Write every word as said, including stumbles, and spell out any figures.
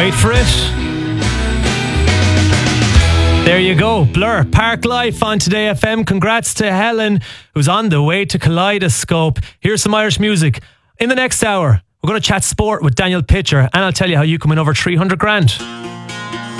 Wait for it. There you go. Blur, Park Life on Today F M. Congrats to Helen, who's on the way to Kaleidoscope. Here's some Irish music. In the next hour, we're going to chat sport with Daniel Pitcher, and I'll tell you how you can win over three hundred grand.